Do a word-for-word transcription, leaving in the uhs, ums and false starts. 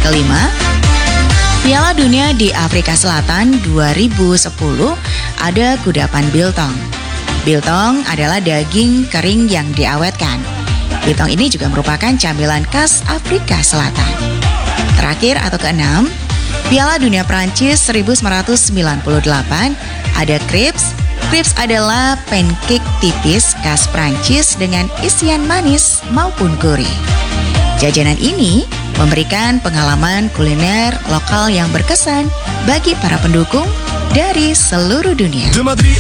Kelima, Piala Dunia di Afrika Selatan dua ribu sepuluh ada kudapan biltong. Biltong adalah daging kering yang diawetkan. Biltong ini juga merupakan camilan khas Afrika Selatan. Terakhir atau keenam, Piala Dunia Prancis seribu sembilan ratus sembilan puluh delapan ada crepes. Crepes adalah pancake tipis khas Prancis dengan isian manis maupun gurih. Jajanan ini memberikan pengalaman kuliner lokal yang berkesan bagi para pendukung dari seluruh dunia.